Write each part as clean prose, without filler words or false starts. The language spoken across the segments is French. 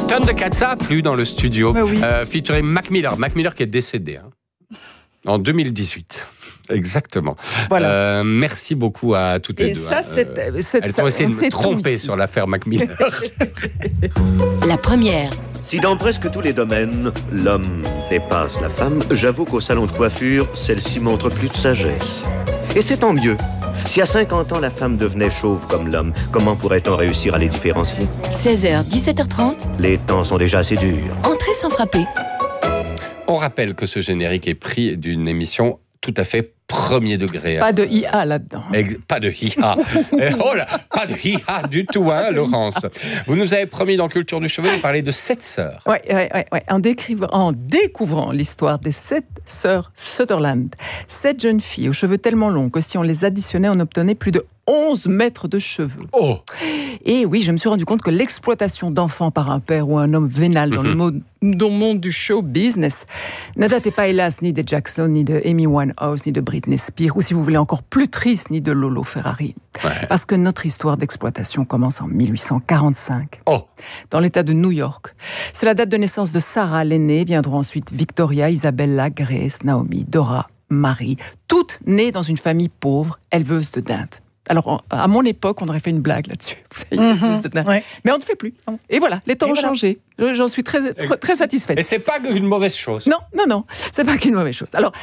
Thundercats, ça a plu dans le studio. Oui. Featuring Mac Miller. Mac Miller qui est décédé en 2018. Exactement. Voilà. Merci beaucoup à toutes les deux. Ça, elles ont essayé de me tromper sur l'affaire Mac Miller. La première. Si dans presque tous les domaines, l'homme dépasse la femme, j'avoue qu'au salon de coiffure, celle-ci montre plus de sagesse. Et c'est tant mieux. Si à 50 ans, la femme devenait chauve comme l'homme, comment pourrait-on réussir à les différencier ? 16h, 17h30. Les temps sont déjà assez durs. Entrée sans frapper. On rappelle que ce générique est pris d'une émission tout à fait premier degré. Pas de IA là-dedans. Pas de IA. Oh là, pas de IA du tout, hein, Laurence. Vous nous avez promis dans Culture du Cheveu de parler de 7 sœurs. Oui. En découvrant l'histoire des 7 sœurs Sutherland. 7 jeunes filles aux cheveux tellement longs que si on les additionnait, on obtenait plus de 11 mètres de cheveux. Oh. Et oui, je me suis rendu compte que l'exploitation d'enfants par un père ou un homme vénal dans le monde du show business ne datait pas, hélas, ni de Jackson, ni de Amy Winehouse, ni de Britney Spears, ou si vous voulez encore plus triste, ni de Lolo Ferrari. Ouais. Parce que notre histoire d'exploitation commence en 1845. Oh. Dans l'État de New York. C'est la date de naissance de Sarah, l'aînée. Viendront ensuite Victoria, Isabella, Grace, Naomi, Dora, Marie. Toutes nées dans une famille pauvre, éleveuses de dinde. Alors, à mon époque, on aurait fait une blague là-dessus. Ouais. Mais on ne fait plus. Et voilà, les temps ont changé. J'en suis très satisfaite. Et c'est pas une mauvaise chose. Non, c'est pas qu'une mauvaise chose. Alors,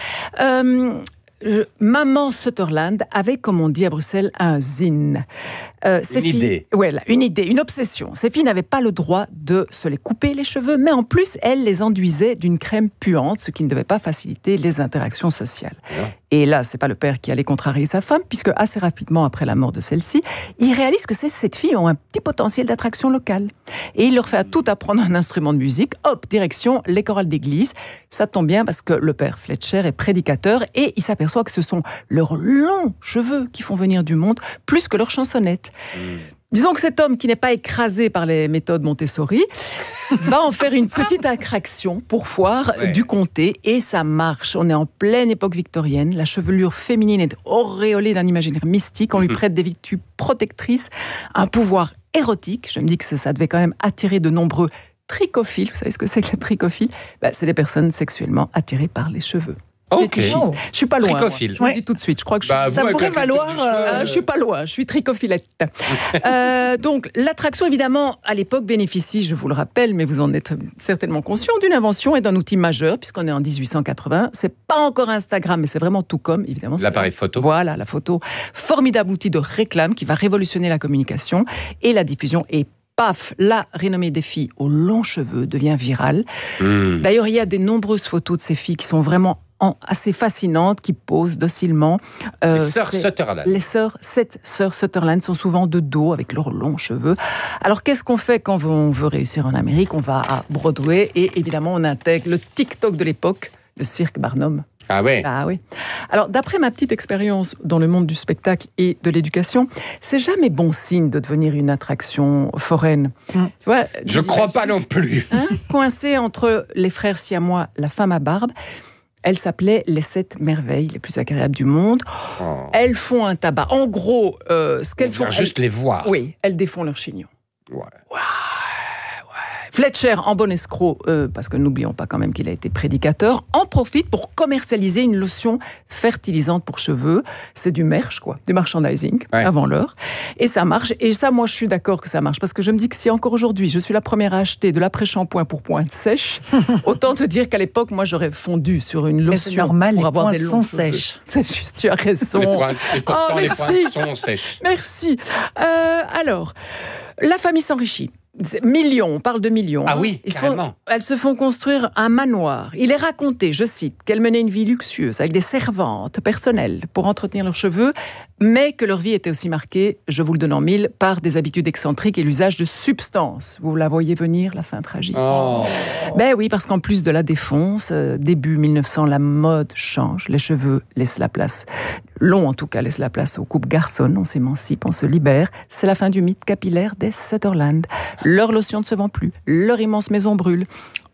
Maman Sutherland avait, comme on dit à Bruxelles, un zine. Idée. Voilà, une idée, une obsession. Ces filles n'avaient pas le droit de se les couper les cheveux, mais en plus, elle les enduisait d'une crème puante, ce qui ne devait pas faciliter les interactions sociales. Ouais. Et là, c'est pas le père qui allait contrarier sa femme, puisque assez rapidement après la mort de celle-ci, il réalise que ces 7 filles ont un petit potentiel d'attraction locale. Et il leur fait à tout apprendre un instrument de musique. Hop, direction les chorales d'église. Ça tombe bien parce que le père Fletcher est prédicateur et il s'aperçoit que ce sont leurs longs cheveux qui font venir du monde, plus que leurs chansonnettes. Disons que cet homme qui n'est pas écrasé par les méthodes Montessori va en faire une petite attraction pour foire du comté et ça marche. On est en pleine époque victorienne, la chevelure féminine est auréolée d'un imaginaire mystique, on lui prête des vertus protectrices, un pouvoir érotique. Je me dis que ça devait quand même attirer de nombreux trichophiles. Vous savez ce que c'est que les trichophiles ? C'est des personnes sexuellement attirées par les cheveux. Ok. Je suis pas loin. Trichophile. Je vous le dis tout de suite. Je crois que ça pourrait valoir. Je suis pas loin. Je suis trichophilette. Donc l'attraction, évidemment, à l'époque bénéficie, je vous le rappelle, mais vous en êtes certainement conscient, d'une invention et d'un outil majeur, puisqu'on est en 1880. C'est pas encore Instagram, mais c'est vraiment tout comme, évidemment. L'appareil photo. Voilà, la photo. Formidable outil de réclame qui va révolutionner la communication et la diffusion. Et paf, la renommée des filles aux longs cheveux devient virale. D'ailleurs, il y a des nombreuses photos de ces filles qui sont vraiment assez fascinantes, qui posent docilement. Les sœurs Sutherland. Les 7 sœurs Sutherland sont souvent de dos avec leurs longs cheveux. Alors, qu'est-ce qu'on fait quand on veut réussir en Amérique ? On va à Broadway et évidemment, on intègre le TikTok de l'époque, le cirque Barnum. Ah ouais. Ah oui. Alors, d'après ma petite expérience dans le monde du spectacle et de l'éducation, c'est jamais bon signe de devenir une attraction foraine. Tu vois, je crois pas non plus. Coincée entre les frères siamois, la femme à barbe, elles s'appelaient les 7 merveilles les plus agréables du monde. Oh. Elles font un tabac. En gros, ce qu'elles font... juste les voir. Oui, elles défont leurs chignons. Ouais. Fletcher, en bon escroc, parce que n'oublions pas quand même qu'il a été prédicateur, en profite pour commercialiser une lotion fertilisante pour cheveux. C'est du merch, quoi, du merchandising, avant l'heure. Et ça marche. Et ça, moi, je suis d'accord que ça marche. Parce que je me dis que si encore aujourd'hui, je suis la première à acheter de l'après-shampoing pour pointe sèche, autant te dire qu'à l'époque, moi, j'aurais fondu sur une lotion. C'est normal, pour avoir les des pointes sont cheveux. Sèches. C'est juste, tu as raison. Et pourtant, les pointes sont sèches. Merci. Alors, la famille s'enrichit. Millions, on parle de millions. Ah oui, carrément. Elles se font construire un manoir. Il est raconté, je cite, qu'elles menaient une vie luxueuse avec des servantes personnelles pour entretenir leurs cheveux, mais que leur vie était aussi marquée, je vous le donne en mille, par des habitudes excentriques et l'usage de substances. Vous la voyez venir, la fin tragique. Oh. Ben oui, parce qu'en plus de la défonce, début 1900, la mode change. Les cheveux laissent la place, long en tout cas, laissent la place aux coupes garçonnes. On s'émancipe, on se libère. C'est la fin du mythe capillaire des Sutherland. Leur lotion ne se vend plus, leur immense maison brûle.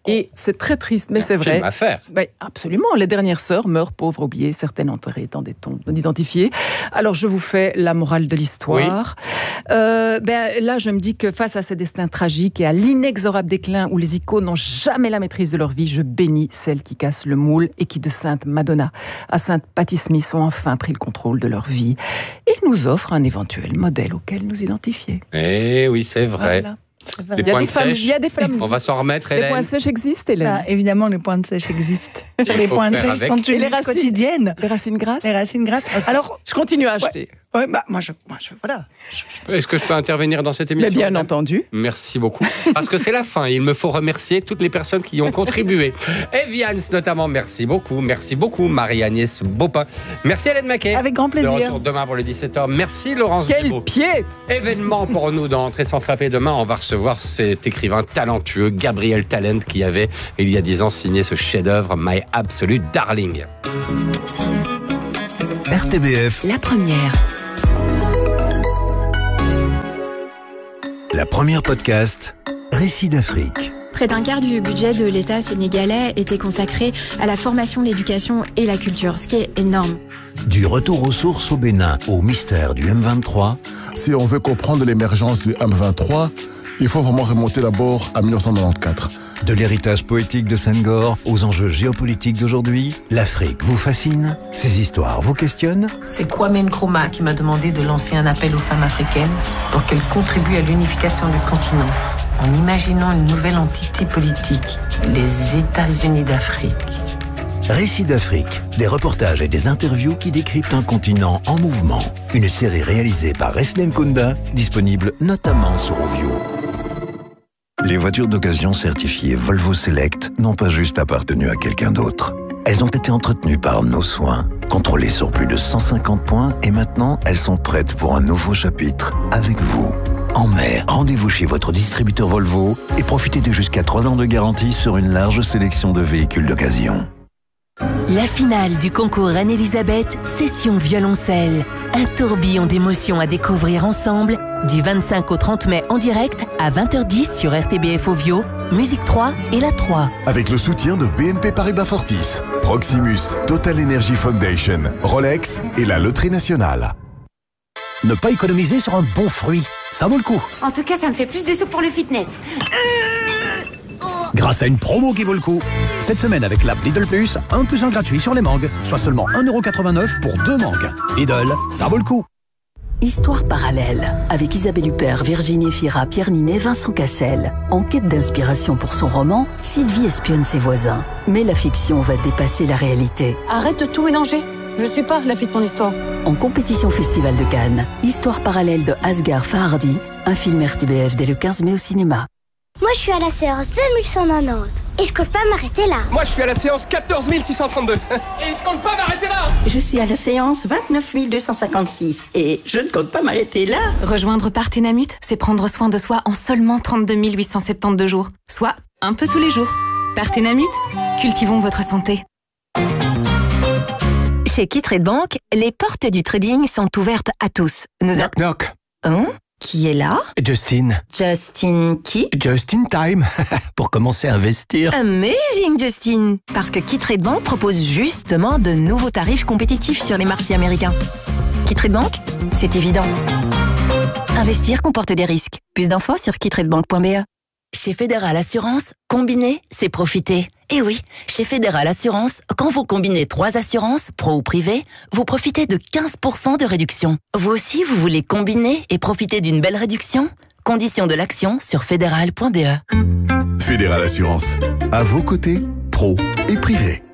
Et c'est très triste, mais c'est vrai. Film à faire. Ben, absolument. Les dernières sœurs meurent, pauvres, oubliées, certaines enterrées dans des tombes non identifiées. Alors, je vous fais la morale de l'histoire. Là, je me dis que face à ces destins tragiques et à l'inexorable déclin où les icônes n'ont jamais la maîtrise de leur vie, je bénis celles qui cassent le moule et qui, de Sainte Madonna à Sainte Patti Smith, ont enfin pris le contrôle de leur vie et nous offrent un éventuel modèle auquel nous identifier. Eh oui, c'est vrai. Voilà. Les points de sèche. Il y a des femmes. On va s'en remettre, Les Hélène. points de sèche existent, Hélène. Évidemment, les points de sèche existent. Les faut points de faire sèche avec. sont Et une les lutte racines quotidienne. Les racines grasses. Les racines grasses. Alors, Je continue à acheter. moi, je voilà. Est-ce que je peux intervenir dans cette émission? Mais bien madame? entendu. Merci beaucoup. Parce que c'est la fin. Il me faut remercier toutes les personnes qui y ont contribué. Evians, notamment, merci beaucoup. Merci beaucoup, Marie-Agnès Baupin. Merci, Hélène Maquet. Avec grand plaisir. De retour demain pour les 17h. Merci, Laurence Quel Dubos. pied! Événement pour nous dans Entrer sans frapper. Demain, on va recevoir cet écrivain talentueux, Gabriel Talent, qui avait, il y a 10 ans, signé ce chef-d'œuvre, My Absolute Darling. RTBF, La première. la première podcast, Récits d'Afrique. Près d'un quart du budget de l'État sénégalais était consacré à la formation, l'éducation et la culture, ce qui est énorme. Du retour aux sources au Bénin au mystère du M23, Si on veut comprendre l'émergence du M23, il faut vraiment remonter d'abord à 1994. de l'héritage poétique de Senghor aux enjeux géopolitiques d'aujourd'hui, l'Afrique vous fascine? Ces histoires vous questionnent? C'est Kwame Nkrumah qui m'a demandé de lancer un appel aux femmes africaines pour qu'elles contribuent à l'unification du continent, en imaginant une nouvelle entité politique, les États-Unis d'Afrique. Récits d'Afrique, des reportages et des interviews qui décryptent un continent en mouvement. Une série réalisée par Reslen Kunda, disponible notamment sur Ovio. Les voitures d'occasion certifiées Volvo Select n'ont pas juste appartenu à quelqu'un d'autre. Elles ont été entretenues par nos soins, contrôlées sur plus de 150 points et maintenant elles sont prêtes pour un nouveau chapitre avec vous. En mer, rendez-vous chez votre distributeur Volvo et profitez de jusqu'à 3 ans de garantie sur une large sélection de véhicules d'occasion. La finale du concours Reine-Elisabeth, session violoncelle. Un tourbillon d'émotions à découvrir ensemble du 25 au 30 mai en direct à 20h10 sur RTBF Ovio, Musique 3 et La 3. Avec le soutien de BNP Paribas Fortis, Proximus, Total Energy Foundation, Rolex et la Loterie Nationale. Ne pas économiser sur un bon fruit, ça vaut le coup. En tout cas, ça me fait plus de sous pour le fitness. Grâce à une promo qui vaut le coup. Cette semaine avec l'app Lidl Plus, 1 + 1 gratuit sur les mangues, soit seulement 1,89 € pour 2 mangues. Lidl, ça vaut le coup. Histoire parallèle, avec Isabelle Huppert, Virginie Fira, Pierre Ninet, Vincent Cassel. En quête d'inspiration pour son roman, Sylvie espionne ses voisins. Mais la fiction va dépasser la réalité. Arrête de tout mélanger. Je suis pas la fille de son histoire. En compétition Festival de Cannes, Histoire parallèle de Asghar Farhadi, un film RTBF dès le 15 mai au cinéma. Moi, je suis à la séance 2190. Et je compte pas m'arrêter là. Moi, je suis à la séance 14 632. Et je compte pas m'arrêter là. Je suis à la séance 29 256. Et je ne compte pas m'arrêter là. Rejoindre Parthénamut, c'est prendre soin de soi en seulement 32 872 jours. Soit un peu tous les jours. Parthénamut, cultivons votre santé. Chez Kitrade Bank, les portes du trading sont ouvertes à tous. Knock knock. Hein? Qui est là? Justin. Justin qui? Just in time. Pour commencer à investir. Amazing, Justin! Parce que Kitrade Bank propose justement de nouveaux tarifs compétitifs sur les marchés américains. Kitrade Bank, c'est évident. Investir comporte des risques. Plus d'infos sur kitradebank.be. Chez Fédéral Assurance, combiner, c'est profiter. Et oui, chez Fédéral Assurance, quand vous combinez 3 assurances, pro ou privé, vous profitez de 15% de réduction. Vous aussi, vous voulez combiner et profiter d'une belle réduction? Conditions de l'action sur fédéral.be. Fédéral Assurance, à vos côtés, pro et privé.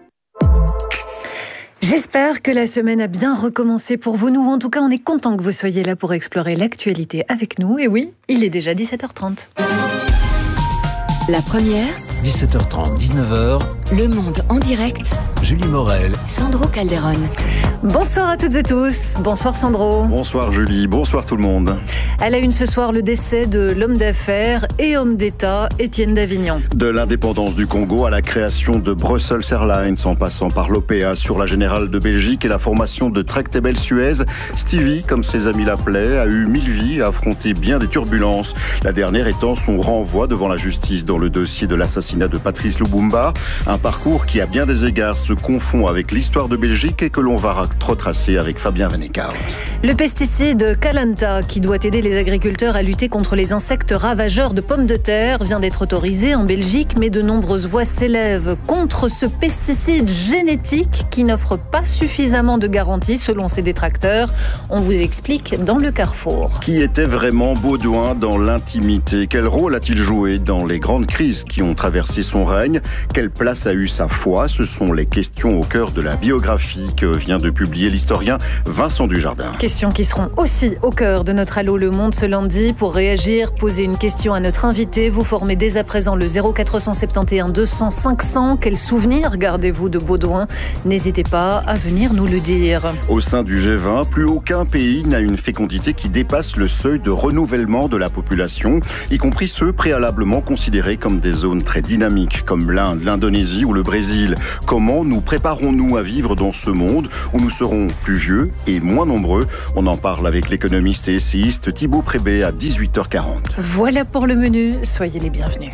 J'espère que la semaine a bien recommencé pour vous. Nous, en tout cas, on est content que vous soyez là pour explorer l'actualité avec nous. Et oui, il est déjà 17h30. La première, 17h30, 19h, Le Monde en direct Julie Morel, Sandro Calderon. Bonsoir à toutes et tous. Bonsoir Sandro. Bonsoir Julie, bonsoir tout le monde. À la une ce soir, le décès de l'homme d'affaires et homme d'État, Étienne Davignon. De l'indépendance du Congo à la création de Brussels Airlines, en passant par l'OPA sur la Générale de Belgique et la formation de Tractebel Suez, Stevie, comme ses amis l'appelaient, a eu 1000 vies et a affronté bien des turbulences. La dernière étant son renvoi devant la justice dans le dossier de l'assassinat de Patrice Lumumba. Un parcours qui, à bien des égards, se confond avec l'histoire de Belgique et que l'on va retracer avec Fabien Vanecaut. Le pesticide Calanta, qui doit aider les agriculteurs à lutter contre les insectes ravageurs de pommes de terre, vient d'être autorisé en Belgique, mais de nombreuses voix s'élèvent contre ce pesticide génétique qui n'offre pas suffisamment de garanties selon ses détracteurs. On vous explique dans le Carrefour. Qui était vraiment Baudouin dans l'intimité? Quel rôle a-t-il joué dans les grandes crises qui ont traversé son règne? Quelle place a eu sa foi? Ce sont les questions au cœur de la biographie que vient de publier l'historien Vincent Dujardin. Questions qui seront aussi au cœur de notre Allô Le Monde ce lundi. Pour réagir, poser une question à notre invité. Vous formez dès à présent le 0471 200 500. Quel souvenir gardez-vous de Baudouin? N'hésitez pas à venir nous le dire. Au sein du G20, plus aucun pays n'a une fécondité qui dépasse le seuil de renouvellement de la population, y compris ceux préalablement considérés comme des zones très dynamiques, comme l'Inde, l'Indonésie ou le Brésil. Comment nous préparons-nous à vivre dans ce monde où nous serons plus vieux et moins nombreux? On en parle avec l'économiste et essayiste Thibaut Prébet à 18h40. Voilà pour le menu, soyez les bienvenus.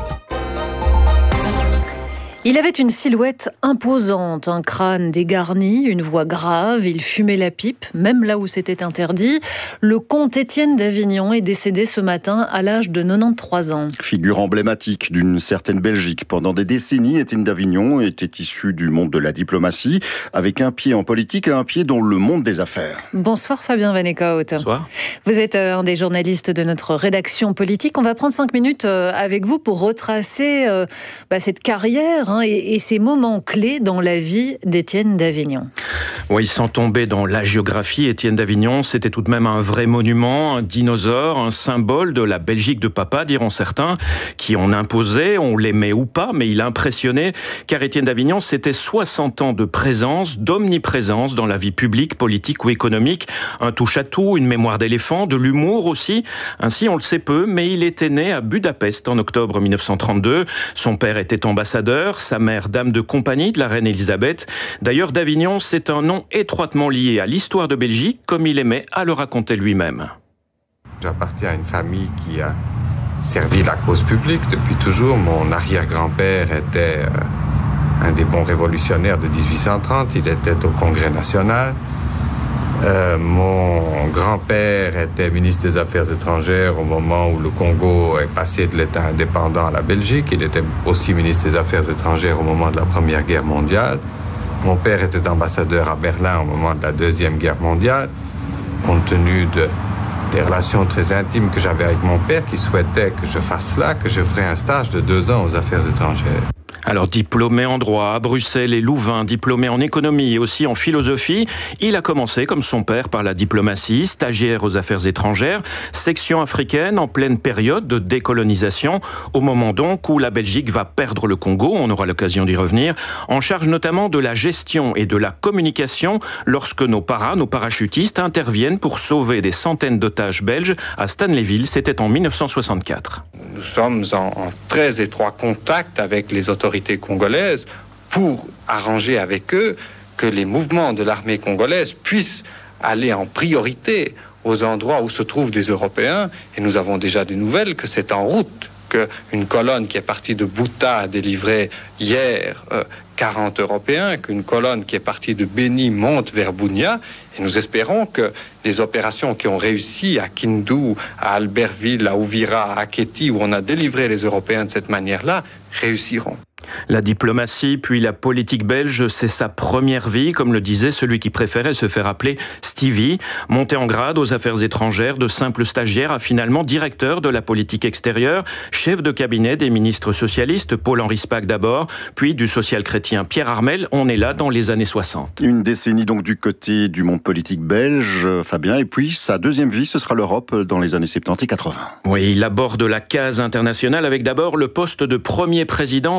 Il avait une silhouette imposante, un crâne dégarni, une voix grave, il fumait la pipe, même là où c'était interdit. Le comte Étienne d'Avignon est décédé ce matin à l'âge de 93 ans. Figure emblématique d'une certaine Belgique. Pendant des décennies, Étienne d'Avignon était issu du monde de la diplomatie, avec un pied en politique et un pied dans le monde des affaires. Bonsoir Fabien Vanecaut. Bonsoir. Vous êtes un des journalistes de notre rédaction politique. On va prendre 5 minutes avec vous pour retracer cette carrière et ces moments clés dans la vie d'Étienne d'Avignon. Oui, sans tomber dans la géographie, Étienne d'Avignon, c'était tout de même un vrai monument, un dinosaure, un symbole de la Belgique de papa, diront certains, qui en imposait, on l'aimait ou pas, mais il impressionnait, car Étienne d'Avignon, c'était 60 ans de présence, d'omniprésence dans la vie publique, politique ou économique, un touche-à-tout, une mémoire d'éléphant, de l'humour aussi. Ainsi, on le sait peu, mais il était né à Budapest en octobre 1932. Son père était ambassadeur, sa mère dame de compagnie de la reine Elisabeth. D'ailleurs, d'Avignon, c'est un nom étroitement lié à l'histoire de Belgique, comme il aimait à le raconter lui-même. J'appartiens à une famille qui a servi la cause publique depuis toujours. Mon arrière-grand-père était un des bons révolutionnaires de 1830. Il était au Congrès national. Mon grand-père était ministre des Affaires étrangères au moment où le Congo est passé de l'État indépendant à la Belgique. Il était aussi ministre des Affaires étrangères au moment de la Première Guerre mondiale. Mon père était ambassadeur à Berlin au moment de la Deuxième Guerre mondiale. Compte tenu des relations très intimes que j'avais avec mon père, qui souhaitait que je fasse cela, que je ferais un stage de 2 ans aux Affaires étrangères. Alors, diplômé en droit à Bruxelles et Louvain, diplômé en économie et aussi en philosophie, il a commencé, comme son père, par la diplomatie, stagiaire aux affaires étrangères, section africaine en pleine période de décolonisation, au moment donc où la Belgique va perdre le Congo, on aura l'occasion d'y revenir, en charge notamment de la gestion et de la communication lorsque nos parachutistes interviennent pour sauver des centaines d'otages belges à Stanleyville, c'était en 1964. Nous sommes en très étroit contact avec les autorités congolaises pour arranger avec eux que les mouvements de l'armée congolaise puissent aller en priorité aux endroits où se trouvent des Européens. Et nous avons déjà des nouvelles que c'est en route, qu'une colonne qui est partie de Bouta a délivré hier 40 Européens, qu'une colonne qui est partie de Beni monte vers Bunia. Et nous espérons que les opérations qui ont réussi à Kindu, à Albertville, à Uvira, à Aketi, où on a délivré les Européens de cette manière-là, réussiront. La diplomatie, puis la politique belge, c'est sa première vie, comme le disait celui qui préférait se faire appeler Stevie. Monté en grade aux affaires étrangères, de simple stagiaire à finalement directeur de la politique extérieure, chef de cabinet des ministres socialistes, Paul-Henri Spaak d'abord, puis du social-chrétien Pierre Armel. On est là dans les années 60. Une décennie donc du côté du monde politique belge, Fabien, et puis sa deuxième vie, ce sera l'Europe dans les années 70 et 80. Oui, il aborde la case internationale avec d'abord le poste de premier président de l'Agence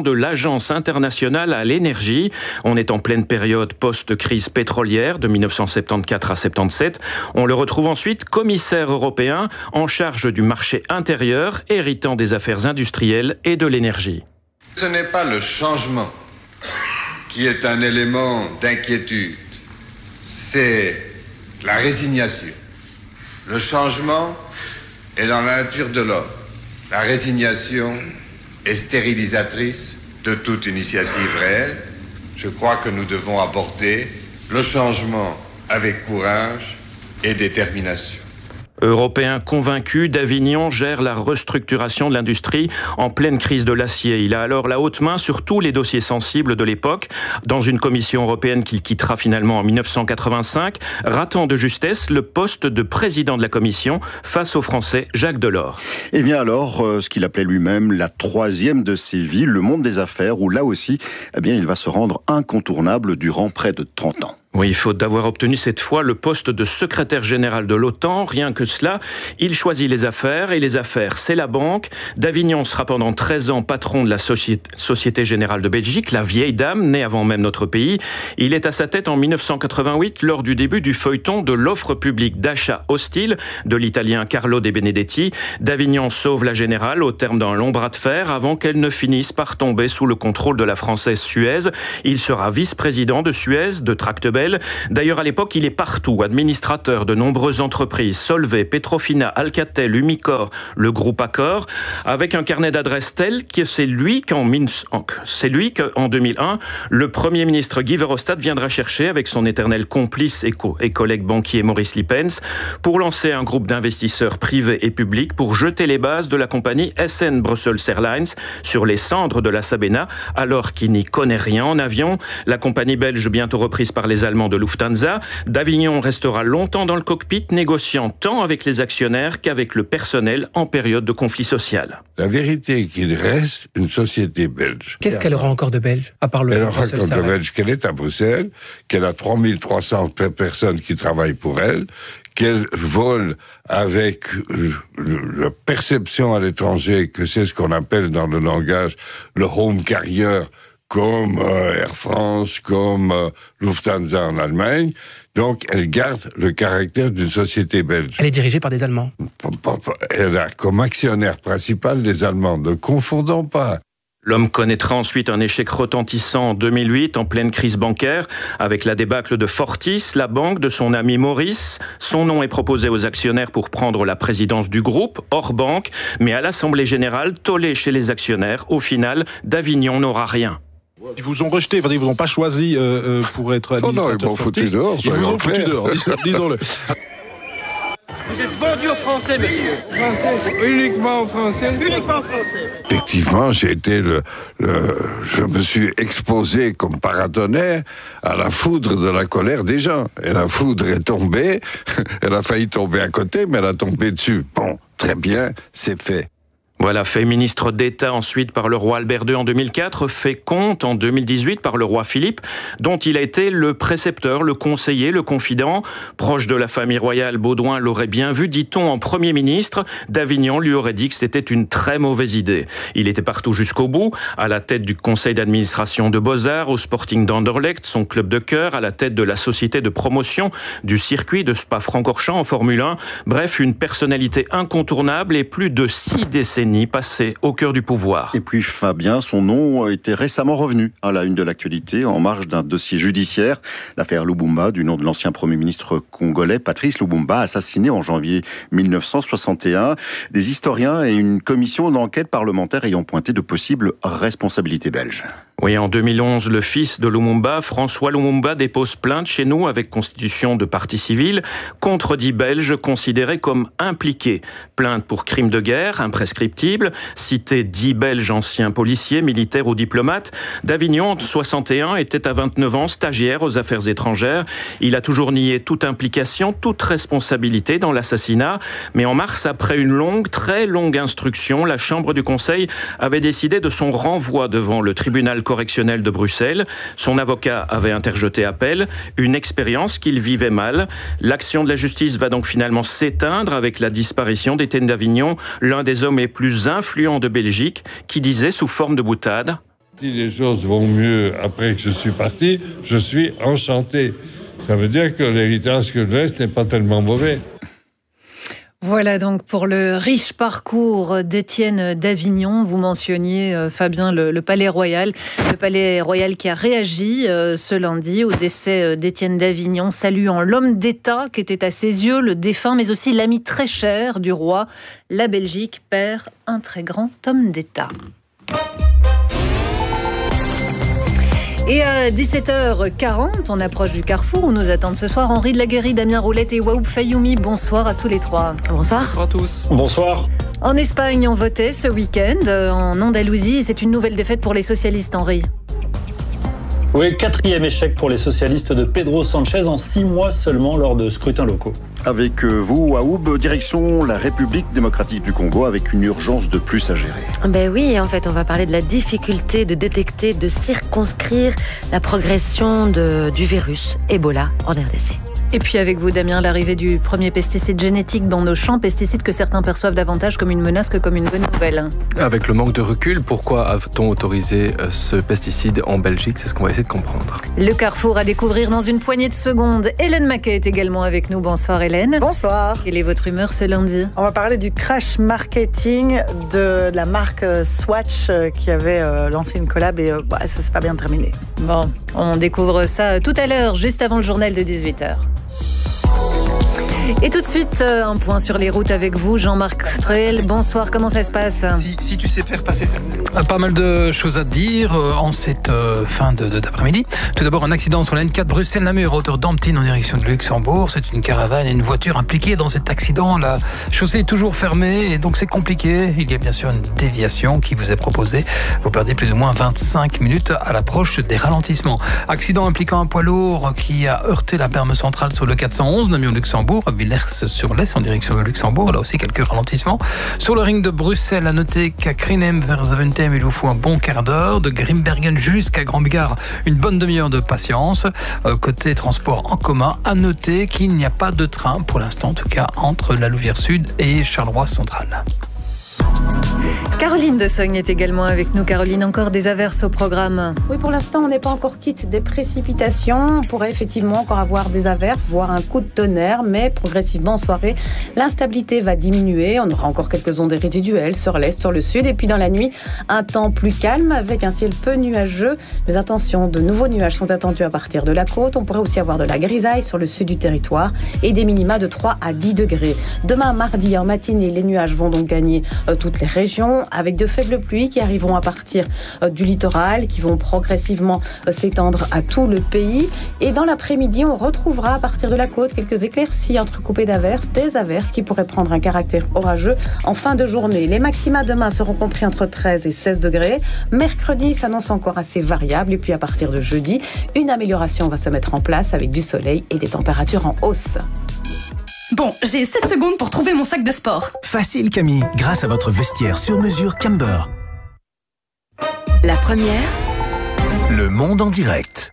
l'Agence internationale à l'énergie. On est en pleine période post-crise pétrolière de 1974 à 77. On le retrouve ensuite commissaire européen en charge du marché intérieur, héritant des affaires industrielles et de l'énergie. Ce n'est pas le changement qui est un élément d'inquiétude, c'est la résignation. Le changement est dans la nature de l'homme. La résignation est stérilisatrice de toute initiative réelle. Je crois que nous devons aborder le changement avec courage et détermination. Européen convaincu, d'Avignon gère la restructuration de l'industrie en pleine crise de l'acier. Il a alors la haute main sur tous les dossiers sensibles de l'époque, dans une commission européenne qu'il quittera finalement en 1985, ratant de justesse le poste de président de la commission face au Français Jacques Delors. Et vient alors ce qu'il appelait lui-même la troisième de ses vies, le monde des affaires, où là aussi, il va se rendre incontournable durant près de 30 ans. Oui, faute d'avoir obtenu cette fois le poste de secrétaire général de l'OTAN, rien que cela, il choisit les affaires, et les affaires, c'est la banque. D'Avignon sera pendant 13 ans patron de la Société Générale de Belgique, la vieille dame, née avant même notre pays. Il est à sa tête en 1988, lors du début du feuilleton de l'offre publique d'achat hostile de l'italien Carlo De Benedetti. D'Avignon sauve la Générale au terme d'un long bras de fer avant qu'elle ne finisse par tomber sous le contrôle de la française Suez. Il sera vice-président de Suez, de Tractebel. D'ailleurs, à l'époque, il est partout, administrateur de nombreuses entreprises, Solvay, Petrofina, Alcatel, Umicore, le groupe Accor, avec un carnet d'adresses tel que c'est lui qu'en 2001, le Premier ministre Guy Verhofstadt viendra chercher avec son éternel complice et collègue banquier Maurice Lippens pour lancer un groupe d'investisseurs privés et publics pour jeter les bases de la compagnie SN Brussels Airlines sur les cendres de la Sabena, alors qu'il n'y connaît rien en avion. La compagnie belge, bientôt reprise par les Allemands de Lufthansa, d'Avignon restera longtemps dans le cockpit, négociant tant avec les actionnaires qu'avec le personnel en période de conflit social. La vérité est qu'il reste une société belge. Qu'est-ce qu'elle aura encore de belge, à part le Elle aura Brussels encore de Airlines belge qu'elle est à Bruxelles, qu'elle a 3300 personnes qui travaillent pour elle, qu'elle vole avec la perception à l'étranger que c'est ce qu'on appelle dans le langage le home carrier, comme Air France, comme Lufthansa en Allemagne. Donc, elle garde le caractère d'une société belge. Elle est dirigée par des Allemands. Elle a comme actionnaire principal des Allemands. Ne confondons pas. L'homme connaîtra ensuite un échec retentissant en 2008, en pleine crise bancaire, avec la débâcle de Fortis, la banque de son ami Maurice. Son nom est proposé aux actionnaires pour prendre la présidence du groupe, hors banque, mais à l'Assemblée Générale, tollé chez les actionnaires. Au final, d'Avignon n'aura rien. Ils vous ont rejeté, ils vous ont pas choisi pour être administrateur. Non, ils m'ont foutu dehors. Ils vous ont foutu dehors, disons-le. Vous êtes vendu aux Français, monsieur. Uniquement aux Français. Uniquement aux Français. Effectivement, je me suis exposé comme paratonnerre à la foudre de la colère des gens. Et la foudre est tombée. Elle a failli tomber à côté, mais elle a tombé dessus. Bon, très bien, c'est fait. Voilà, fait ministre d'État ensuite par le roi Albert II en 2004, fait comte en 2018 par le roi Philippe, dont il a été le précepteur, le conseiller, le confident. Proche de la famille royale, Baudouin l'aurait bien vu, dit-on, en Premier ministre. D'Avignon lui aurait dit que c'était une très mauvaise idée. Il était partout jusqu'au bout, à la tête du conseil d'administration de Beaux-Arts, au Sporting d'Anderlecht, son club de cœur, à la tête de la société de promotion du circuit de Spa-Francorchamps en Formule 1. Bref, une personnalité incontournable et plus de 6 décennies passé au cœur du pouvoir. Et puis Fabien, son nom était récemment revenu à la une de l'actualité en marge d'un dossier judiciaire, l'affaire Lumumba, du nom de l'ancien Premier ministre congolais Patrice Lumumba, assassiné en janvier 1961. Des historiens et une commission d'enquête parlementaire ayant pointé de possibles responsabilités belges. Oui, en 2011, le fils de Lumumba, François Lumumba, dépose plainte chez nous avec constitution de partie civile contre 10 Belges considérés comme impliqués. Plainte pour crime de guerre, imprescriptible, cité 10 Belges anciens policiers, militaires ou diplomates. D'Avignon, en 61, était à 29 ans stagiaire aux affaires étrangères. Il a toujours nié toute implication, toute responsabilité dans l'assassinat. Mais en mars, après une longue, très longue instruction, la Chambre du Conseil avait décidé de son renvoi devant le tribunal correctionnel de Bruxelles. Son avocat avait interjeté appel, une expérience qu'il vivait mal. L'action de la justice va donc finalement s'éteindre avec la disparition d'Étienne d'Avignon, l'un des hommes les plus influents de Belgique, qui disait sous forme de boutade: Si les choses vont mieux après que je suis parti, je suis enchanté. Ça veut dire que l'héritage que je laisse n'est pas tellement mauvais. Voilà donc pour le riche parcours d'Étienne d'Avignon. Vous mentionniez, Fabien, le Palais Royal. Le Palais Royal qui a réagi ce lundi au décès d'Étienne d'Avignon, saluant l'homme d'État qui était à ses yeux le défunt, mais aussi l'ami très cher du roi. La Belgique perd un très grand homme d'État. Et à 17h40, on approche du carrefour où nous attendent ce soir Henri de la Guéry, Damien Roulette et Waoub Fayoumi. Bonsoir à tous les trois. Bonsoir. Bonsoir à tous. Bonsoir. En Espagne, on votait ce week-end, en Andalousie, et c'est une nouvelle défaite pour les socialistes, Henri. Oui, 4e échec pour les socialistes de Pedro Sanchez en 6 mois seulement lors de scrutins locaux. Avec vous, Waoub, direction la République démocratique du Congo avec une urgence de plus à gérer. Ben oui, en fait, on va parler de la difficulté de détecter, de circonscrire la progression du virus Ebola en RDC. Et puis avec vous, Damien, l'arrivée du premier pesticide génétique dans nos champs, pesticide que certains perçoivent davantage comme une menace que comme une bonne nouvelle. Avec le manque de recul, pourquoi a-t-on autorisé ce pesticide en Belgique? C'est ce qu'on va essayer de comprendre. Le carrefour à découvrir dans une poignée de secondes. Hélène Maquet est également avec nous. Bonsoir Hélène. Bonsoir. Quelle est votre humeur ce lundi? On va parler du crash marketing de la marque Swatch qui avait lancé une collab et ça s'est pas bien terminé. Bon, on découvre ça tout à l'heure, juste avant le journal de 18h. Et tout de suite, un point sur les routes avec vous, Jean-Marc Strel. Bonsoir, comment ça se passe? Si tu sais faire passer ça. Pas mal de choses à dire en cette fin d'après-midi. Tout d'abord, un accident sur la N4 Bruxelles-Namur, hauteur d'Amptine en direction de Luxembourg. C'est une caravane et une voiture impliquées dans cet accident. La chaussée est toujours fermée et donc c'est compliqué. Il y a bien sûr une déviation qui vous est proposée. Vous perdez plus ou moins 25 minutes à l'approche des ralentissements. Accident impliquant un poids lourd qui a heurté la berme centrale sur le 411 Namur-Luxembourg. Villers-sur-Lez en direction de Luxembourg, là aussi quelques ralentissements. Sur le ring de Bruxelles, à noter qu'à Krinem vers Zaventem, il vous faut un bon quart d'heure. De Grimbergen jusqu'à Grand-Bigard, une bonne demi-heure de patience. Côté transport en commun, à noter qu'il n'y a pas de train, pour l'instant en tout cas, entre la Louvière Sud et Charleroi Central. Caroline de Sogne est également avec nous. Caroline, encore des averses au programme? Oui, pour l'instant, on n'est pas encore quitte des précipitations. On pourrait effectivement encore avoir des averses, voire un coup de tonnerre, mais progressivement en soirée, l'instabilité va diminuer. On aura encore quelques ondes résiduelles sur l'est, sur le sud, et puis dans la nuit, un temps plus calme avec un ciel peu nuageux. Mais attention, de nouveaux nuages sont attendus à partir de la côte. On pourrait aussi avoir de la grisaille sur le sud du territoire et des minima de 3 à 10 degrés. Demain, mardi, en matinée, les nuages vont donc gagner toutes les régions, avec de faibles pluies qui arriveront à partir du littoral, qui vont progressivement s'étendre à tout le pays. Et dans l'après-midi, on retrouvera à partir de la côte quelques éclaircies entrecoupées d'averses, des averses qui pourraient prendre un caractère orageux en fin de journée. Les maxima demain seront compris entre 13 et 16 degrés. Mercredi s'annonce encore assez variable. Et puis à partir de jeudi, une amélioration va se mettre en place avec du soleil et des températures en hausse. Bon, j'ai 7 secondes pour trouver mon sac de sport. Facile Camille, grâce à votre vestiaire sur mesure Camber. La première, Le Monde en direct.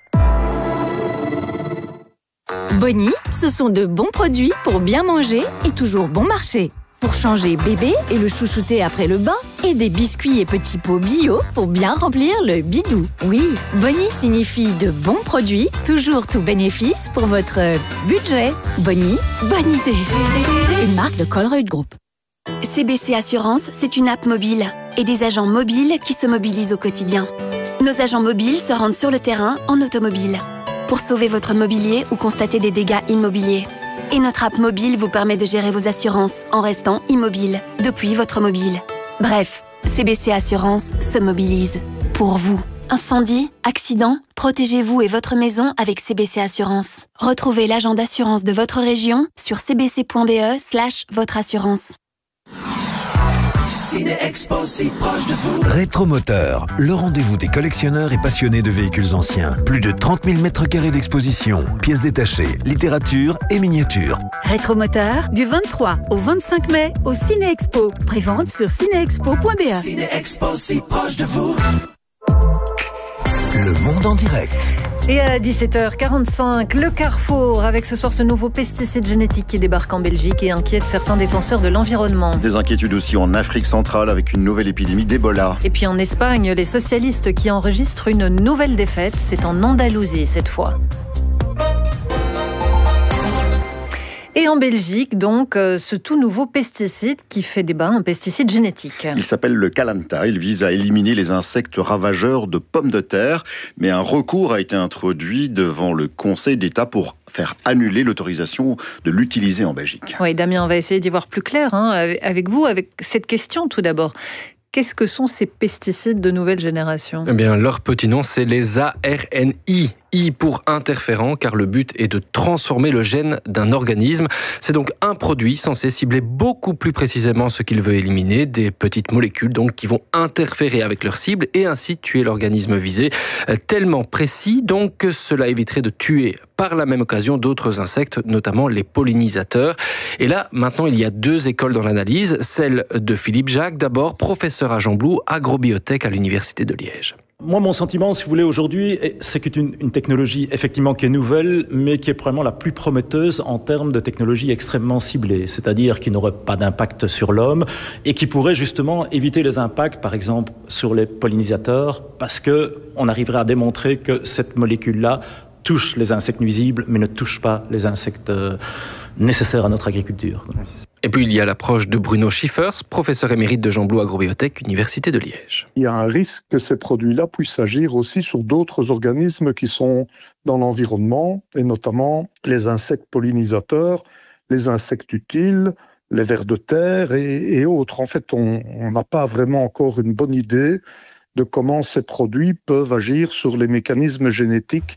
Bonnie, ce sont de bons produits pour bien manger et toujours bon marché. Pour changer bébé et le chouchouter après le bain, et des biscuits et petits pots bio pour bien remplir le bidou. Oui, Bonnie signifie de bons produits, toujours tout bénéfice pour votre budget. Bonnie, bonne idée. Une marque de Colruyt Group. CBC Assurance, c'est une app mobile et des agents mobiles qui se mobilisent au quotidien. Nos agents mobiles se rendent sur le terrain en automobile pour sauver votre mobilier ou constater des dégâts immobiliers. Et notre app mobile vous permet de gérer vos assurances en restant immobile depuis votre mobile. Bref, CBC Assurance se mobilise pour vous. Incendie, accident, protégez-vous et votre maison avec CBC Assurance. Retrouvez l'agent d'assurance de votre région sur cbc.be/votre assurance. Ciné-Expo, si proche de vous. Rétromoteur, le rendez-vous des collectionneurs et passionnés de véhicules anciens. Plus de 30 000 mètres carrés d'exposition, pièces détachées, littérature et miniatures. Rétromoteur, du 23 au 25 mai au Ciné-Expo. Prévente sur cinéexpo.be. Ciné-Expo, si proche de vous. Le Monde en direct. Et à 17h45, le Carrefour, avec ce soir ce nouveau pesticide génétique qui débarque en Belgique et inquiète certains défenseurs de l'environnement. Des inquiétudes aussi en Afrique centrale avec une nouvelle épidémie d'Ebola. Et puis en Espagne, les socialistes qui enregistrent une nouvelle défaite, c'est en Andalousie cette fois. Et en Belgique, donc, ce tout nouveau pesticide qui fait débat, un pesticide génétique. Il s'appelle le Calanta. Il vise à éliminer les insectes ravageurs de pommes de terre. Mais un recours a été introduit devant le Conseil d'État pour faire annuler l'autorisation de l'utiliser en Belgique. Oui, Damien, on va essayer d'y voir plus clair avec vous, avec cette question tout d'abord. Qu'est-ce que sont ces pesticides de nouvelle génération ? Eh bien, leur petit nom, c'est les ARNI. I pour interférent, car le but est de transformer le gène d'un organisme. C'est donc un produit censé cibler beaucoup plus précisément ce qu'il veut éliminer, des petites molécules donc qui vont interférer avec leur cible et ainsi tuer l'organisme visé, tellement précis donc que cela éviterait de tuer par la même occasion d'autres insectes, notamment les pollinisateurs. Et là, maintenant, il y a deux écoles dans l'analyse, celle de Philippe Jacques, d'abord professeur à Jean Blou, agrobiotech à l'Université de Liège. Moi, mon sentiment, si vous voulez, aujourd'hui, c'est qu'une technologie, effectivement, qui est nouvelle, mais qui est probablement la plus prometteuse en termes de technologie extrêmement ciblée, c'est-à-dire qui n'aurait pas d'impact sur l'homme et qui pourrait justement éviter les impacts, par exemple, sur les pollinisateurs, parce qu'on arriverait à démontrer que cette molécule-là touche les insectes nuisibles, mais ne touche pas les insectes nécessaires à notre agriculture. Et puis il y a l'approche de Bruno Schiffers, professeur émérite de Jean Blou Agrobiotech, Université de Liège. Il y a un risque que ces produits-là puissent agir aussi sur d'autres organismes qui sont dans l'environnement, et notamment les insectes pollinisateurs, les insectes utiles, les vers de terre et autres. En fait, on n'a pas vraiment encore une bonne idée de comment ces produits peuvent agir sur les mécanismes génétiques.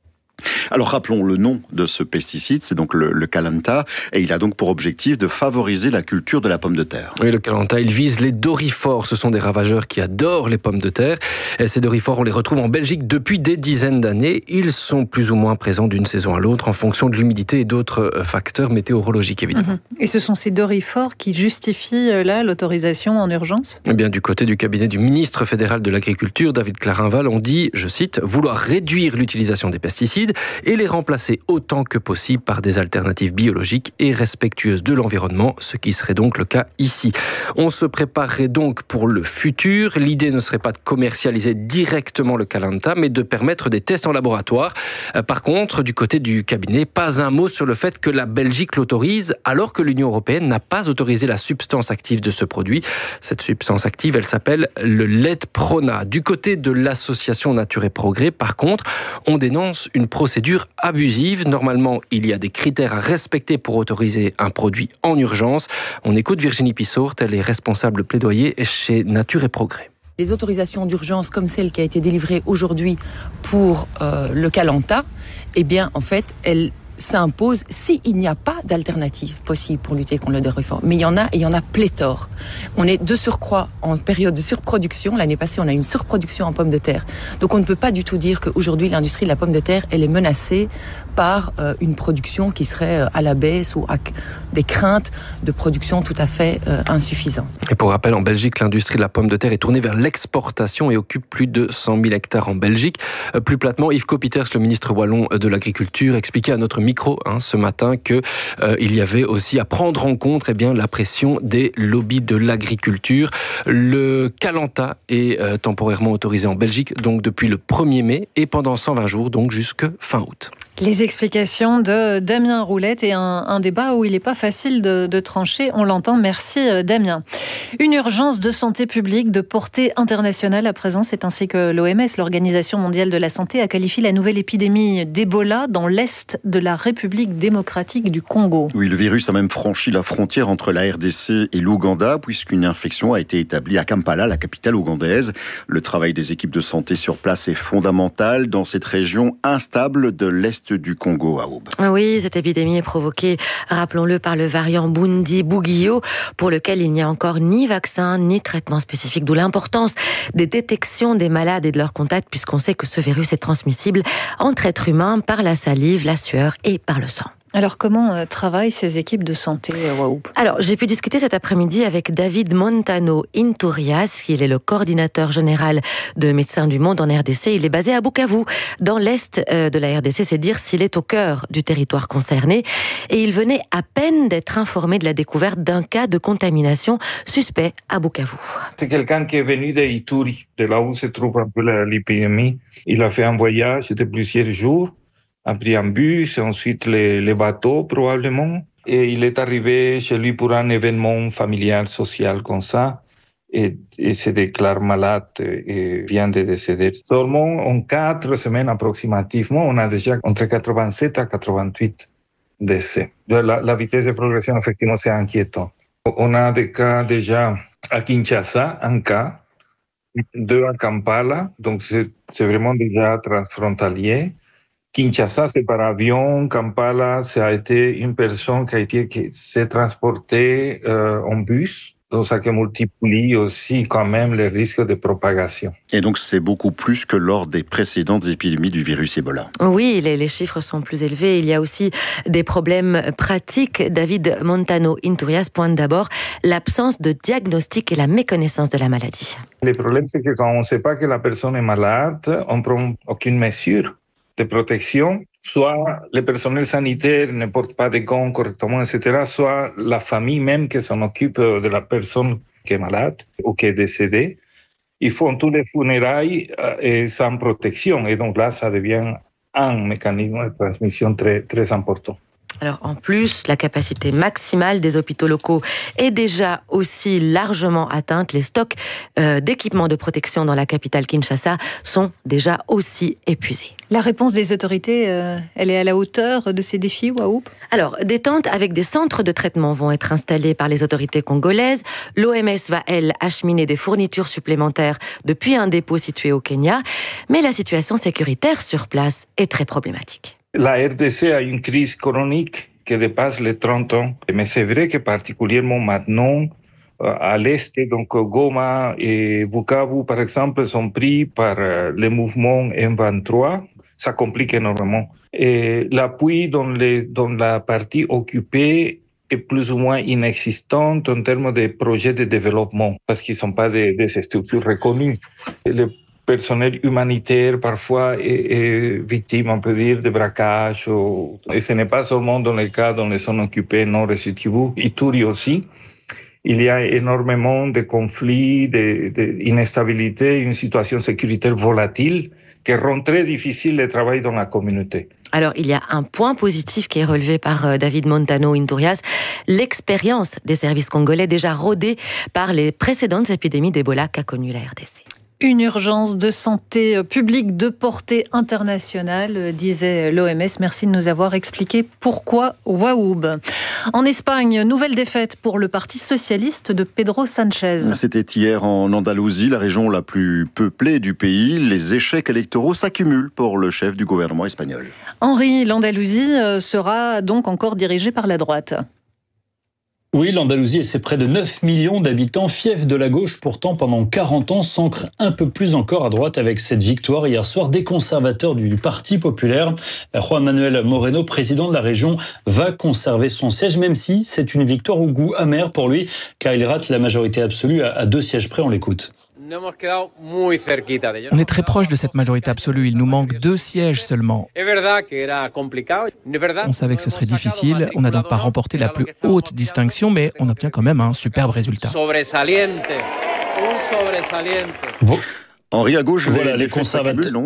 Alors rappelons le nom de ce pesticide, c'est donc le Calanta, et il a donc pour objectif de favoriser la culture de la pomme de terre. Oui, le Calanta, il vise les dorifores, ce sont des ravageurs qui adorent les pommes de terre. Et ces dorifores, on les retrouve en Belgique depuis des dizaines d'années. Ils sont plus ou moins présents d'une saison à l'autre en fonction de l'humidité et d'autres facteurs météorologiques évidemment. Et ce sont ces dorifores qui justifient là l'autorisation en urgence ? Eh bien, du côté du cabinet du ministre fédéral de l'Agriculture, David Clarinval, on dit, je cite, vouloir réduire l'utilisation des pesticides et les remplacer autant que possible par des alternatives biologiques et respectueuses de l'environnement, ce qui serait donc le cas ici. On se préparerait donc pour le futur. L'idée ne serait pas de commercialiser directement le Calanta, mais de permettre des tests en laboratoire. Par contre, du côté du cabinet, pas un mot sur le fait que la Belgique l'autorise, alors que l'Union européenne n'a pas autorisé la substance active de ce produit. Cette substance active, elle s'appelle le Letprona. Du côté de l'association Nature et Progrès, par contre, on dénonce une procédure abusive. Normalement, il y a des critères à respecter pour autoriser un produit en urgence. On écoute Virginie Pissault, elle est responsable plaidoyer chez Nature et Progrès. Les autorisations d'urgence comme celle qui a été délivrée aujourd'hui pour le Calanta, eh bien, en fait, elles s'impose s'il n'y a pas d'alternative possible pour lutter contre le dorifore. Mais il y en a, et il y en a pléthore. On est de surcroît en période de surproduction. L'année passée, on a une surproduction en pommes de terre. Donc on ne peut pas du tout dire qu'aujourd'hui, l'industrie de la pomme de terre, elle est menacée par une production qui serait à la baisse ou à des craintes de production tout à fait insuffisantes. Et pour rappel, en Belgique, l'industrie de la pomme de terre est tournée vers l'exportation et occupe plus de 100 000 hectares en Belgique. Plus platement, Yves Copiters, le ministre wallon de l'Agriculture, expliquait à notre micro ce matin qu'il y avait aussi à prendre en compte la pression des lobbies de l'agriculture. Le Calanta est temporairement autorisé en Belgique donc depuis le 1er mai et pendant 120 jours donc jusque fin août. Les explications de Damien Roulette et un débat où il n'est pas facile de trancher, on l'entend. Merci Damien. Une urgence de santé publique de portée internationale à présent, c'est ainsi que l'OMS, l'Organisation mondiale de la santé, a qualifié la nouvelle épidémie d'Ebola dans l'est de la République démocratique du Congo. Oui, le virus a même franchi la frontière entre la RDC et l'Ouganda puisqu'une infection a été établie à Kampala, la capitale ougandaise. Le travail des équipes de santé sur place est fondamental dans cette région instable de l'est du Congo à Aube. Oui, cette épidémie est provoquée, rappelons-le, par le variant Bundi-Bugyo, pour lequel il n'y a encore ni vaccin, ni traitement spécifique, d'où l'importance des détections des malades et de leurs contacts, puisqu'on sait que ce virus est transmissible entre êtres humains par la salive, la sueur et par le sang. Alors comment travaillent ces équipes de santé, Waoup? Alors j'ai pu discuter cet après-midi avec David Montano Inturrias, qui est le coordinateur général de Médecins du Monde en RDC. Il est basé à Bukavu, dans l'est de la RDC, c'est dire s'il est au cœur du territoire concerné. Et il venait à peine d'être informé de la découverte d'un cas de contamination suspect à Bukavu. C'est quelqu'un qui est venu de Ituri, de là où se trouve un peu l'épidémie. Il a fait un voyage de plusieurs jours, a pris un bus, ensuite les bateaux probablement. Et il est arrivé chez lui pour un événement familial, social comme ça. Et se déclare malade et vient de décéder. Seulement en 4 semaines approximativement, on a déjà entre 87 à 88 décès. La vitesse de progression, effectivement, c'est inquiétant. On a des cas déjà à Kinshasa, un cas, 2 à Kampala, donc c'est vraiment déjà transfrontalier. Kinshasa, c'est par avion. Kampala, ça a été une personne qui s'est transportée en bus. Donc ça qui multiplie aussi quand même les risques de propagation. Et donc c'est beaucoup plus que lors des précédentes épidémies du virus Ebola. Oui, les chiffres sont plus élevés. Il y a aussi des problèmes pratiques. David Montano Inturrias pointe d'abord l'absence de diagnostic et la méconnaissance de la maladie. Le problème, c'est que quand on ne sait pas que la personne est malade, on ne prend aucune mesure de protection. Soit le personnel sanitaire ne porte pas de gants correctement, etc., soit la famille même qui s'en occupe de la personne qui est malade ou qui est décédée. Ils font tous les funérailles sans protection. Et donc là, ça devient un mécanisme de transmission très, très important. Alors en plus, la capacité maximale des hôpitaux locaux est déjà aussi largement atteinte. Les stocks d'équipements de protection dans la capitale Kinshasa sont déjà aussi épuisés. La réponse des autorités, elle est à la hauteur de ces défis, Waoup? Alors, des tentes avec des centres de traitement vont être installés par les autorités congolaises. L'OMS va, elle, acheminer des fournitures supplémentaires depuis un dépôt situé au Kenya. Mais la situation sécuritaire sur place est très problématique. La RDC a une crise chronique qui dépasse les 30 ans. Mais c'est vrai que particulièrement maintenant, à l'est, donc Goma et Bukavu, par exemple, sont pris par le mouvement M23. Ça complique énormément. Et l'appui dans la partie occupée est plus ou moins inexistante en termes de projets de développement, parce qu'ils ne sont pas des structures reconnues. Le personnel humanitaire, parfois, est victime, on peut dire, de braquage. Et ce n'est pas seulement dans les cas dans les zones occupées non restituées. Ituri aussi. Il y a énormément de conflits, d'instabilité, une situation sécuritaire volatile qui rend très difficile le travail dans la communauté. Alors, il y a un point positif qui est relevé par David Montano Inturrias, l'expérience des services congolais déjà rodés par les précédentes épidémies d'Ebola qu'a connu la RDC. Une urgence de santé publique de portée internationale, disait l'OMS. Merci de nous avoir expliqué pourquoi Waoup. En Espagne, nouvelle défaite pour le Parti socialiste de Pedro Sánchez. C'était hier en Andalousie, la région la plus peuplée du pays. Les échecs électoraux s'accumulent pour le chef du gouvernement espagnol. Henri, l'Andalousie sera donc encore dirigée par la droite. Oui, l'Andalousie et ses près de 9 millions d'habitants, fief de la gauche pourtant pendant 40 ans, s'ancrent un peu plus encore à droite avec cette victoire hier soir des conservateurs du Parti populaire. Juan Manuel Moreno, président de la région, va conserver son siège, même si c'est une victoire au goût amer pour lui, car il rate la majorité absolue à 2 sièges près. On l'écoute. On est très proche de cette majorité absolue. Il nous manque 2 sièges seulement. On savait que ce serait difficile. On n'a donc pas remporté la plus haute distinction, mais on obtient quand même un superbe résultat. Henri, à gauche, voilà, les conservateurs, non ?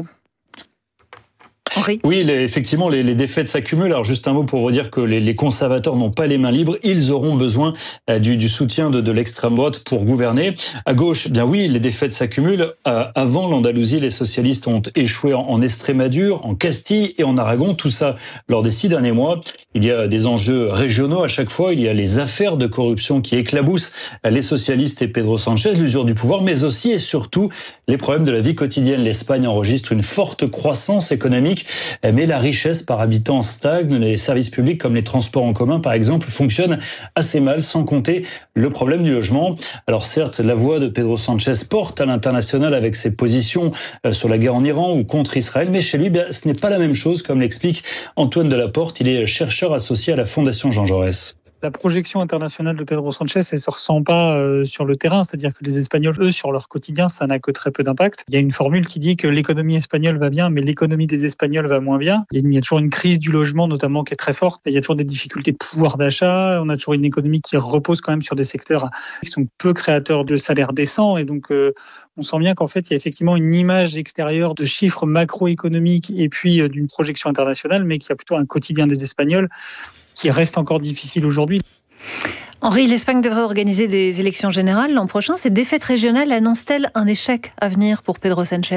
Oui, effectivement, les défaites s'accumulent. Alors, juste un mot pour vous dire que les conservateurs n'ont pas les mains libres. Ils auront besoin du soutien de l'extrême droite pour gouverner. À gauche, bien oui, les défaites s'accumulent. Avant l'Andalousie, les socialistes ont échoué en Estrémadure, en Castille et en Aragon. Tout ça lors des 6 derniers mois. Il y a des enjeux régionaux à chaque fois. Il y a les affaires de corruption qui éclaboussent les socialistes et Pedro Sánchez, l'usure du pouvoir, mais aussi et surtout les problèmes de la vie quotidienne. L'Espagne enregistre une forte croissance économique. mais la richesse par habitant stagne. Les services publics comme les transports en commun, par exemple, fonctionnent assez mal, sans compter le problème du logement. Alors certes, la voix de Pedro Sánchez porte à l'international avec ses positions sur la guerre en Iran ou contre Israël, mais chez lui, ce n'est pas la même chose, comme l'explique Antoine Delaporte. Il est chercheur associé à la Fondation Jean Jaurès. La projection internationale de Pedro Sánchez, elle se ressent pas sur le terrain, c'est-à-dire que les Espagnols, eux, sur leur quotidien, ça n'a que très peu d'impact. Il y a une formule qui dit que l'économie espagnole va bien, mais l'économie des Espagnols va moins bien. Il y a toujours une crise du logement, notamment, qui est très forte. Il y a toujours des difficultés de pouvoir d'achat. On a toujours une économie qui repose quand même sur des secteurs qui sont peu créateurs de salaires décents. Et donc, on sent bien qu'en fait, il y a effectivement une image extérieure de chiffres macroéconomiques et puis d'une projection internationale, mais qu'il y a plutôt un quotidien des Espagnols qui reste encore difficile aujourd'hui. Henri, l'Espagne devrait organiser des élections générales l'an prochain. Ces défaites régionales annoncent-elles un échec à venir pour Pedro Sánchez ?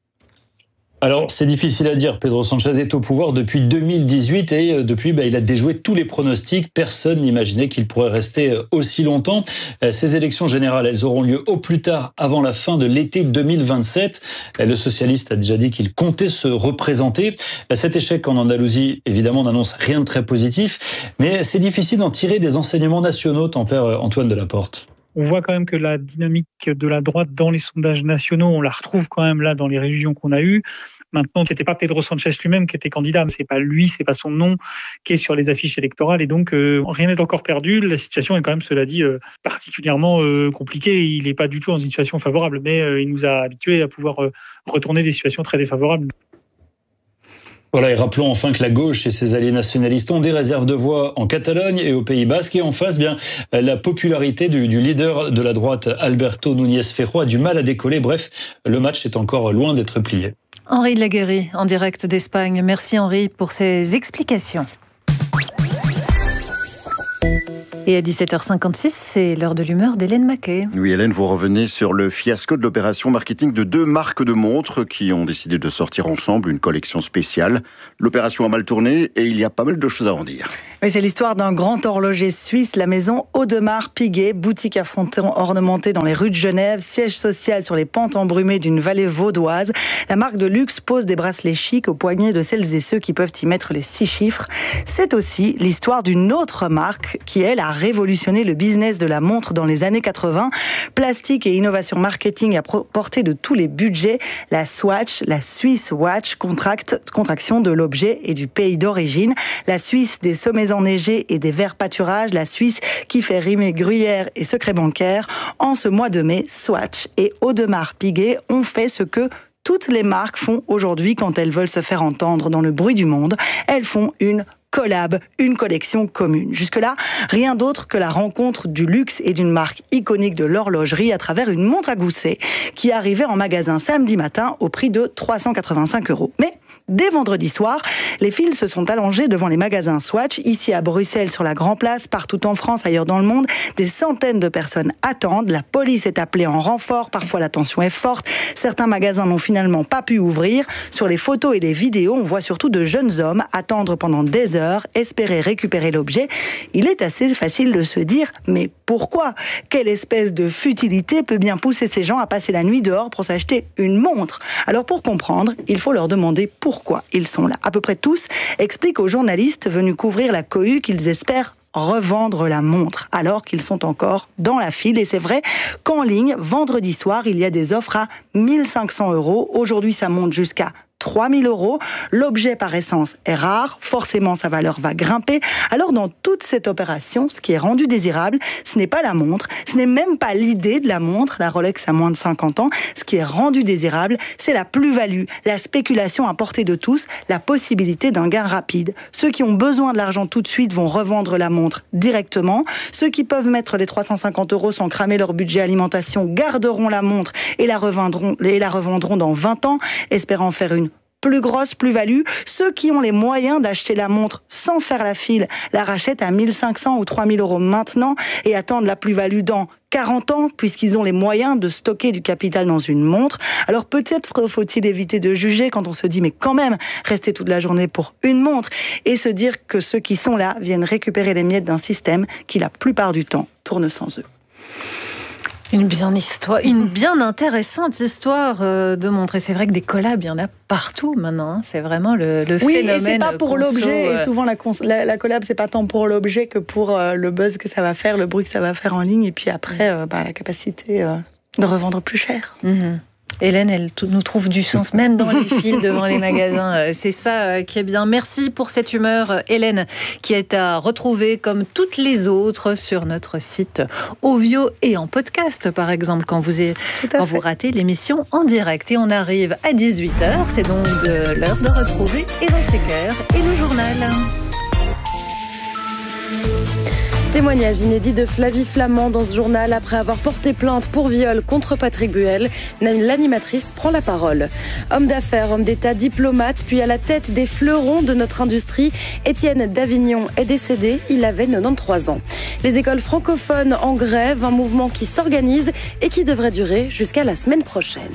Alors, c'est difficile à dire. Pedro Sánchez est au pouvoir depuis 2018 et depuis, il a déjoué tous les pronostics. Personne n'imaginait qu'il pourrait rester aussi longtemps. Ces élections générales, elles auront lieu au plus tard avant la fin de l'été 2027. Le socialiste a déjà dit qu'il comptait se représenter. Cet échec en Andalousie, évidemment, n'annonce rien de très positif, mais c'est difficile d'en tirer des enseignements nationaux, tempère Antoine Delaporte. On voit quand même que la dynamique de la droite dans les sondages nationaux, on la retrouve quand même là dans les régions qu'on a eues. Maintenant, ce n'était pas Pedro Sánchez lui-même qui était candidat, c'est pas lui, c'est pas son nom qui est sur les affiches électorales, et donc rien n'est encore perdu. La situation est quand même, cela dit, particulièrement compliquée. Il n'est pas du tout en situation favorable, mais il nous a habitués à pouvoir retourner des situations très défavorables. Voilà, et rappelons enfin que la gauche et ses alliés nationalistes ont des réserves de voix en Catalogne et au Pays Basque. Et en face, la popularité du leader de la droite, Alberto Núñez Feijóo, a du mal à décoller. Bref, le match est encore loin d'être plié. Henri de Laguérie, en direct d'Espagne. Merci Henri pour ces explications. Et à 17h56, c'est l'heure de l'humeur d'Hélène Maquet. Oui, Hélène, vous revenez sur le fiasco de l'opération marketing de 2 marques de montres qui ont décidé de sortir ensemble une collection spéciale. L'opération a mal tourné et il y a pas mal de choses à en dire. Oui, c'est l'histoire d'un grand horloger suisse, la maison Audemars Piguet, boutique à fronton ornementée dans les rues de Genève, siège social sur les pentes embrumées d'une vallée vaudoise. La marque de luxe pose des bracelets chics aux poignets de celles et ceux qui peuvent y mettre les 6 chiffres. C'est aussi l'histoire d'une autre marque qui, elle, a révolutionné le business de la montre dans les années 80. Plastique et innovation marketing à portée de tous les budgets. La Swatch, la Swiss Watch, contraction de l'objet et du pays d'origine. La Suisse des sommets enneigés et des verts pâturages, la Suisse qui fait rimer gruyère et secret bancaire. En ce mois de mai, Swatch et Audemars Piguet ont fait ce que toutes les marques font aujourd'hui quand elles veulent se faire entendre dans le bruit du monde. Elles font une collab, une collection commune. Jusque-là, rien d'autre que la rencontre du luxe et d'une marque iconique de l'horlogerie à travers une montre à gousset qui arrivait en magasin samedi matin au prix de 385 €. Mais dès vendredi soir, les files se sont allongées devant les magasins Swatch, ici à Bruxelles, sur la Grand Place, partout en France, ailleurs dans le monde. Des centaines de personnes attendent. La police est appelée en renfort. Parfois, la tension est forte. Certains magasins n'ont finalement pas pu ouvrir. Sur les photos et les vidéos, on voit surtout de jeunes hommes attendre pendant des heures, espérer récupérer l'objet. Il est assez facile de se dire, mais pourquoi ? Quelle espèce de futilité peut bien pousser ces gens à passer la nuit dehors pour s'acheter une montre ? Alors pour comprendre, il faut leur demander pourquoi ils sont là. À peu près tous expliquent aux journalistes venus couvrir la cohue qu'ils espèrent revendre la montre alors qu'ils sont encore dans la file. Et c'est vrai qu'en ligne, vendredi soir, il y a des offres à 1 500 €. Aujourd'hui, ça monte jusqu'à 3 000 €. L'objet par essence est rare, forcément sa valeur va grimper. Alors dans toute cette opération, ce qui est rendu désirable, ce n'est pas la montre, ce n'est même pas l'idée de la montre, la Rolex a moins de 50 ans. Ce qui est rendu désirable, c'est la plus-value, la spéculation à portée de tous, la possibilité d'un gain rapide. Ceux qui ont besoin de l'argent tout de suite vont revendre la montre directement. Ceux qui peuvent mettre les 350 € sans cramer leur budget alimentation garderont la montre et la revendront dans 20 ans, espérant faire une plus grosse plus-value. Ceux qui ont les moyens d'acheter la montre sans faire la file la rachètent à 1 500 ou 3 000 € maintenant et attendent la plus-value dans 40 ans, puisqu'ils ont les moyens de stocker du capital dans une montre. Alors peut-être faut-il éviter de juger quand on se dit, mais quand même, rester toute la journée pour une montre, et se dire que ceux qui sont là viennent récupérer les miettes d'un système qui, la plupart du temps, tourne sans eux. Une bien intéressante histoire de montrer. C'est vrai que des collabs, il y en a partout maintenant. Hein. C'est vraiment le phénomène. Oui, et c'est pas pour l'objet. Et souvent, la collab, c'est pas tant pour l'objet que pour le buzz que ça va faire, le bruit que ça va faire en ligne. Et puis après, la capacité de revendre plus cher. Hélène, elle nous trouve du sens, même dans les files devant les magasins. C'est ça qui est bien. Merci pour cette humeur, Hélène, qui est à retrouver comme toutes les autres sur notre site Ovio et en podcast, par exemple, quand vous ratez l'émission en direct. Et on arrive à 18h, c'est donc l'heure de retrouver Eva Secker et le journal. Témoignage inédit de Flavie Flament dans ce journal. Après avoir porté plainte pour viol contre Patrick Bruel, l'animatrice prend la parole. Homme d'affaires, homme d'État, diplomate, puis à la tête des fleurons de notre industrie, Étienne Davignon est décédé. Il avait 93 ans. Les écoles francophones en grève, un mouvement qui s'organise et qui devrait durer jusqu'à la semaine prochaine.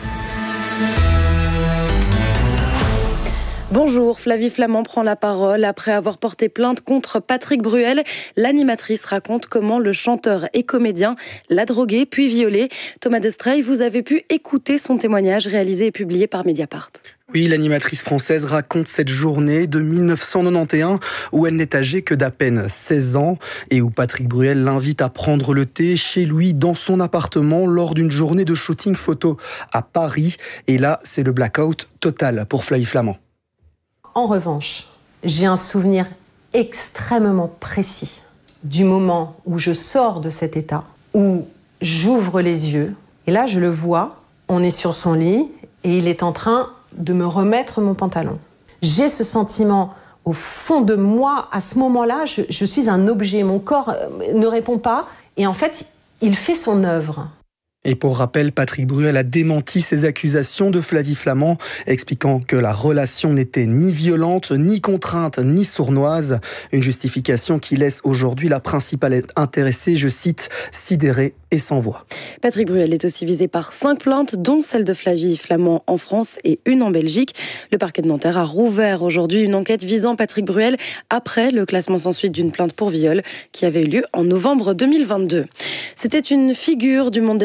Bonjour, Flavie Flament prend la parole. Après avoir porté plainte contre Patrick Bruel, l'animatrice raconte comment le chanteur et comédien l'a drogué puis violé. Thomas Destrey, vous avez pu écouter son témoignage réalisé et publié par Mediapart. Oui, l'animatrice française raconte cette journée de 1991 où elle n'est âgée que d'à peine 16 ans et où Patrick Bruel l'invite à prendre le thé chez lui dans son appartement lors d'une journée de shooting photo à Paris. Et là, c'est le blackout total pour Flavie Flament. En revanche, j'ai un souvenir extrêmement précis du moment où je sors de cet état, où j'ouvre les yeux, et là je le vois, on est sur son lit, et il est en train de me remettre mon pantalon. J'ai ce sentiment au fond de moi, à ce moment-là, je suis un objet, mon corps ne répond pas, et en fait, il fait son œuvre. Et pour rappel, Patrick Bruel a démenti ces accusations de Flavie Flament, expliquant que la relation n'était ni violente, ni contrainte, ni sournoise. Une justification qui laisse aujourd'hui la principale intéressée, je cite, sidérée et sans voix. Patrick Bruel est aussi visé par 5 plaintes, dont celle de Flavie Flament en France et une en Belgique. Le parquet de Nanterre a rouvert aujourd'hui une enquête visant Patrick Bruel après le classement sans suite d'une plainte pour viol qui avait eu lieu en novembre 2022. C'était une figure du monde